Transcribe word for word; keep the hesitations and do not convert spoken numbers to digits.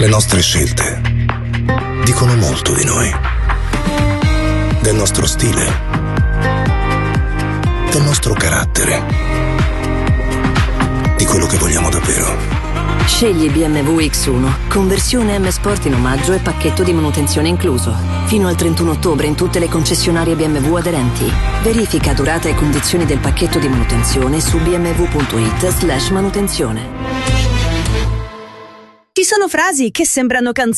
Le nostre scelte dicono molto di noi, del nostro stile, del nostro carattere, di quello che vogliamo davvero. Scegli B M W X uno, conversione M Sport in omaggio e pacchetto di manutenzione incluso. Fino al trentuno ottobre in tutte le concessionarie B M W aderenti. Verifica durata e condizioni del pacchetto di manutenzione su bmw.it slash manutenzione. Ci sono frasi che sembrano canzoni